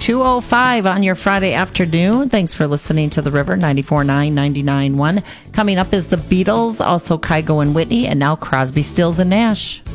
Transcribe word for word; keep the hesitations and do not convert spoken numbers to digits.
two oh five on your Friday afternoon. Thanks for listening to The River, ninety-four point nine, ninety-nine point one. Coming up is the Beatles, also Kygo and Whitney, and now Crosby, Stills and Nash.